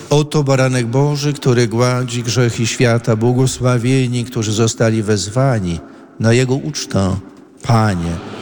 Oto baranek Boży, który gładzi grzechy świata, błogosławieni, którzy zostali wezwani na Jego ucztę. Panie,